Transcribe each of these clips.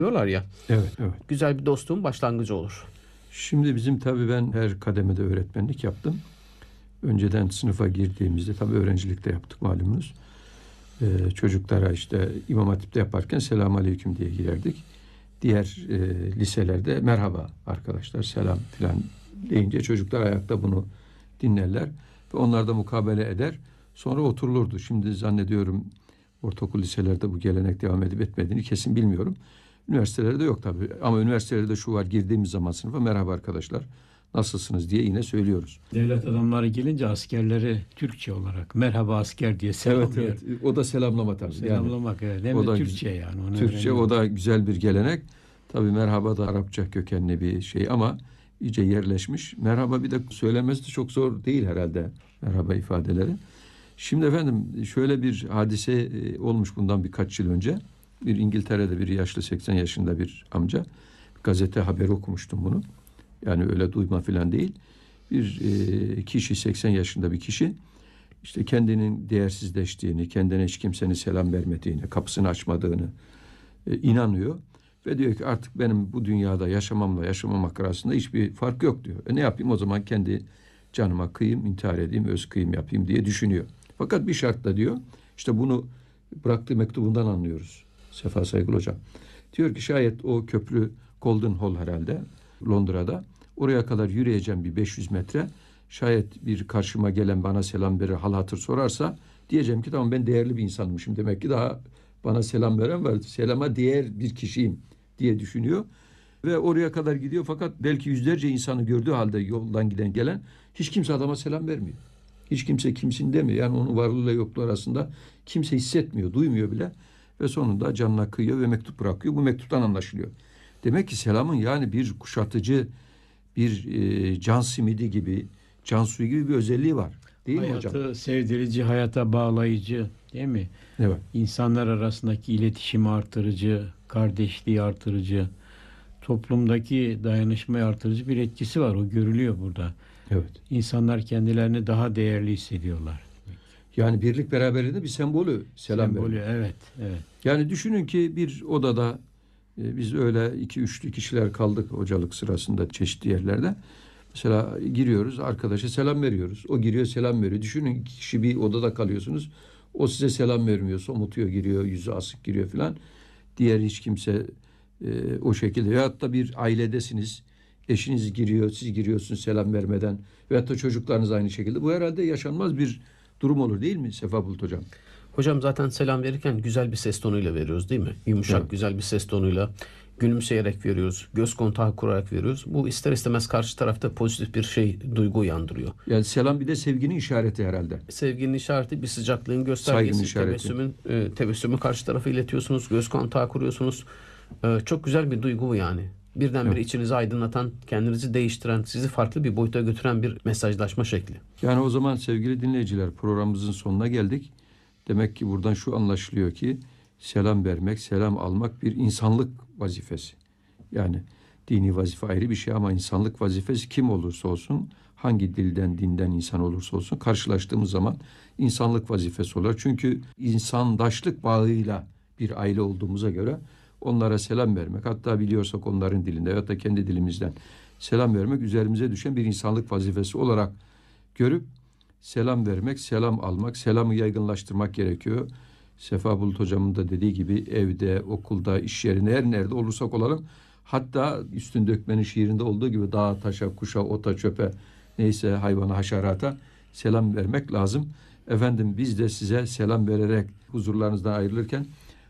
diyorlar ya. Evet, evet. Güzel bir dostluğun başlangıcı olur. Şimdi bizim tabii ben her kademede öğretmenlik yaptım. Önceden sınıfa girdiğimizde tabii öğrencilikte yaptık malumunuz. Çocuklara işte İmam Hatip'te yaparken selamun aleyküm diye girerdik. Diğer liselerde merhaba arkadaşlar selam filan deyince çocuklar ayakta bunu dinlerler ve onlar da mukabele eder. Sonra oturulurdu. Şimdi zannediyorum ortaokul liselerde bu gelenek devam edip etmediğini kesin bilmiyorum. Üniversitelerde yok tabii. Ama üniversitelerde şu var, girdiğimiz zaman sınıfa merhaba arkadaşlar nasılsınız diye yine söylüyoruz. Devlet adamları gelince askerleri Türkçe olarak merhaba asker diye selamlıyor. Evet, o da selamlama tabii. Selamlamak evet. Hem o de da Türkçe yani. Onu Türkçe o da güzel bir gelenek. Tabii merhaba da Arapça kökenli bir şey ama iyice yerleşmiş. Merhaba bir de söylemesi de çok zor değil herhalde merhaba ifadeleri. Şimdi efendim şöyle bir hadise olmuş bundan birkaç yıl önce. Bir İngiltere'de bir yaşlı 80 yaşında bir amca gazete haberi okumuştum bunu. Yani öyle duyma falan değil. Bir kişi 80 yaşında bir kişi işte kendinin değersizleştiğini, kendine hiç kimsenin selam vermediğini, kapısını açmadığını inanıyor. Ve diyor ki artık benim bu dünyada yaşamamla yaşamamak arasında hiçbir fark yok diyor. Ne yapayım o zaman kendi canıma kıyayım, intihar edeyim, öz kıyım yapayım diye düşünüyor. Fakat bir şartla diyor, işte bunu bıraktığı mektubundan anlıyoruz Sefa Saygılı Hocam. Diyor ki şayet o köprü Golden Hall herhalde Londra'da oraya kadar yürüyeceğim bir 500 metre. Şayet bir karşıma gelen bana selam verir, hal hatır sorarsa diyeceğim ki tamam ben değerli bir insanmışım. Demek ki daha bana selam veren var. Selama değer bir kişiyim diye düşünüyor. Ve oraya kadar gidiyor fakat belki yüzlerce insanı gördüğü halde yoldan giden gelen hiç kimse adama selam vermiyor. Hiç kimse kimsin demiyor. Yani onun varlığıyla yokluğu arasında kimse hissetmiyor, duymuyor bile. Ve sonunda canına kıyıyor ve mektup bırakıyor. Bu mektuptan anlaşılıyor. Demek ki selamın yani bir kuşatıcı, bir can simidi gibi, can suyu gibi bir özelliği var. Değil mi hocam? hayatı sevdirici, hayata bağlayıcı değil mi? Evet. İnsanlar arasındaki iletişimi artırıcı, kardeşliği artırıcı, toplumdaki dayanışmayı artırıcı bir etkisi var. O görülüyor burada. Evet. İnsanlar kendilerini daha değerli hissediyorlar. Yani birlik beraberliğinde bir sembolü selam Sembolü, veriyor. evet, evet. Yani düşünün ki bir odada biz öyle iki üçlü kişiler kaldık hocalık sırasında çeşitli yerlerde. Mesela giriyoruz arkadaşa selam veriyoruz. O giriyor selam veriyor. Düşünün iki kişi bir odada kalıyorsunuz. O size selam vermiyor. Somutuyor giriyor. Yüzü asık giriyor filan. Diğer hiç kimse o şekilde. Veyahut da bir ailedesiniz. Eşiniz giriyor. Siz giriyorsunuz selam vermeden. Veyahut da çocuklarınız aynı şekilde. Bu herhalde yaşanmaz bir durum olur değil mi Sefa Bulut Hocam? Hocam zaten selam verirken güzel bir ses tonuyla veriyoruz değil mi? Yumuşak, Evet. güzel bir ses tonuyla gülümseyerek veriyoruz. Göz kontağı kurarak veriyoruz. Bu ister istemez karşı tarafta pozitif bir duygu uyandırıyor. Yani selam bir de sevginin işareti herhalde. Sevginin işareti, bir sıcaklığın Saygının göstergesi, işareti. tebessümü karşı tarafa iletiyorsunuz. Göz kontağı kuruyorsunuz. Çok güzel bir duygu bu yani. Birdenbire Evet. içinizi aydınlatan, kendinizi değiştiren, sizi farklı bir boyuta götüren bir mesajlaşma şekli. Yani o zaman sevgili dinleyiciler programımızın sonuna geldik. Demek ki buradan şu anlaşılıyor ki selam vermek, selam almak bir insanlık vazifesi. Yani dini vazife ayrı bir şey ama insanlık vazifesi kim olursa olsun, hangi dilden, dinden insan olursa olsun karşılaştığımız zaman insanlık vazifesi olur. Çünkü insandaşlık bağıyla bir aile olduğumuza göre onlara selam vermek, hatta biliyorsak onların dilinde ya da kendi dilimizden selam vermek üzerimize düşen bir insanlık vazifesi olarak görüp selam vermek, selam almak, selamı yaygınlaştırmak gerekiyor. Sefa Bulut Hocam'ın da dediği gibi evde, okulda, iş yerinde her nerede olursak olalım. Hatta Üstün Dökmen'in şiirinde olduğu gibi dağa, taşa, kuşa, ota, çöpe neyse hayvana, haşerata selam vermek lazım. Efendim biz de size selam vererek huzurlarınızdan ayrılırken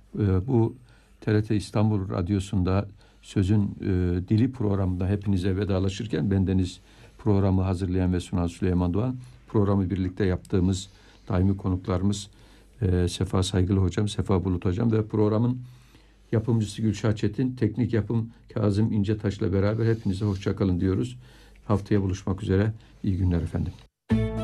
bu TRT İstanbul Radyosu'nda Sözün Dili programında hepinize vedalaşırken bendeniz programı hazırlayan ve sunan Süleyman Doğan, programı birlikte yaptığımız daimi konuklarımız Sefa Saygılı Hocam, Sefa Bulut Hocam ve programın yapımcısı Gülşah Çetin, teknik yapım Kazım İncetaş'la beraber hepinize hoşça kalın diyoruz. Haftaya buluşmak üzere. İyi günler efendim.